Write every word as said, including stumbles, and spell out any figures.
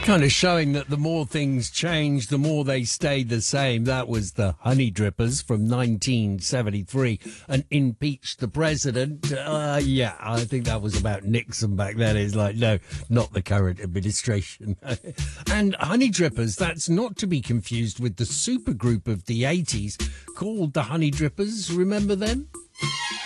Kind of showing that the more things change, the more they stay the same. That was the Honey Drippers from nineteen seventy-three and impeached the president. Uh, yeah, I think that was about Nixon back then. It's like, no, not the current administration. And Honey Drippers, that's not to be confused with the supergroup of the eighties called the Honey Drippers. Remember them?